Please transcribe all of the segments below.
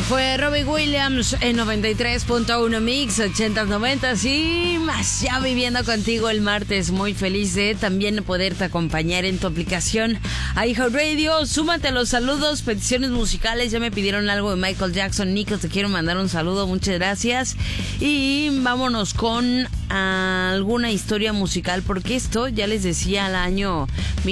Fue Robbie Williams en 93.1 Mix, 80s, 90s y más. Ya viviendo contigo el martes, muy feliz de también poderte acompañar en tu aplicación iHeartRadio. Súmate a los saludos, peticiones musicales. Ya me pidieron algo de Michael Jackson. Nico, te quiero mandar un saludo, muchas gracias. Y vámonos con alguna historia musical, porque esto ya les decía al año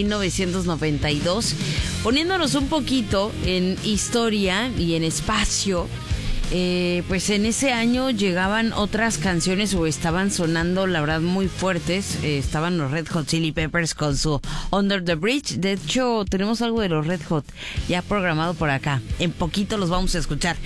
1992, poniéndonos un poquito en historia y en espacio. Pues en ese año llegaban otras canciones o estaban sonando, la verdad, muy fuertes. Estaban los Red Hot Chili Peppers con su Under the Bridge. De hecho, tenemos algo de los Red Hot ya programado por acá. En poquito los vamos a escuchar.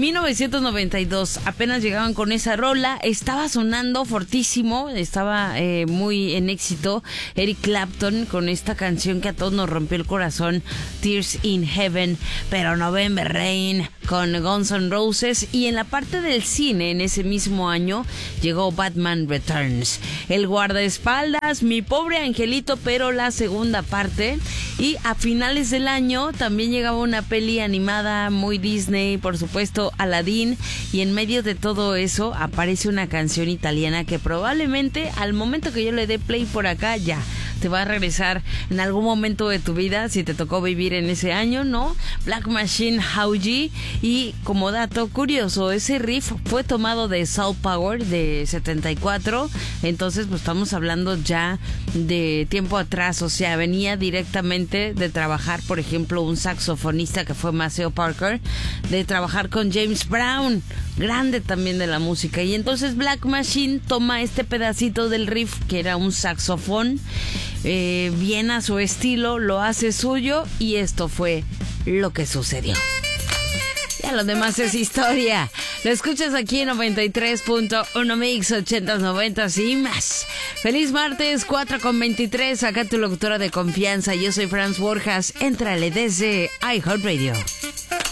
1992, apenas llegaban con esa rola. Estaba sonando fortísimo, estaba muy en éxito Eric Clapton con esta canción que a todos nos rompió el corazón, Tears in Heaven. Pero November Rain con Guns N' Roses. Y en la parte del cine, en ese mismo año, llegó Batman Returns, El guardaespaldas, Mi pobre angelito, pero la segunda parte. Y a finales del año también llegaba una peli animada muy Disney, por supuesto, Aladdin. Y en medio de todo eso aparece una canción italiana que probablemente al momento que yo le dé play por acá ya te va a regresar en algún momento de tu vida, si te tocó vivir en ese año, ¿no? Black Machine, Howgie. Y como dato curioso, ese riff fue tomado de Soul Power de 74. Entonces pues estamos hablando ya de tiempo atrás. O sea, venía directamente de trabajar, por ejemplo, un saxofonista que fue Maceo Parker, de trabajar con James Brown, grande también de la música. Y entonces Black Machine toma este pedacito del riff, que era un saxofón, bien a su estilo, lo hace suyo, y esto fue lo que sucedió. Ya lo demás es historia. Lo escuchas aquí en 93.1 Mix, 80s, 90s y más. Feliz martes, 4:23. Acá tu locutora de confianza. Yo soy Franz Borjas. Éntrale desde iHeartRadio.